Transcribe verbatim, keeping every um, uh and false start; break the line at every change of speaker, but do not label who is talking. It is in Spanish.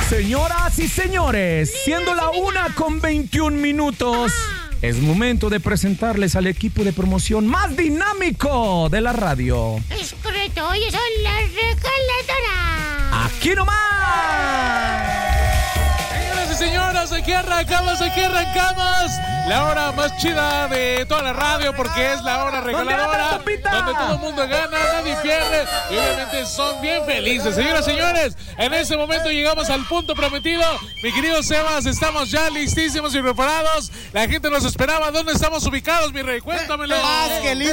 Señoras y señores, siendo la una con veintiún minutos, es momento de presentarles al equipo de promoción más dinámico de la radio.
Es correcto, ellos son las Recaladoras.
¡Aquí nomás!
Señoras y señores, aquí arrancamos, aquí arrancamos la hora más chida de toda la radio, porque es la hora regaladora, donde todo el mundo gana, nadie pierde y obviamente son bien felices. Señoras y señores, en este momento llegamos al punto prometido. Mi querido Sebas, estamos ya listísimos y preparados. La gente nos esperaba. ¿Dónde estamos ubicados, mi rey? Cuéntamelo.
Más que listo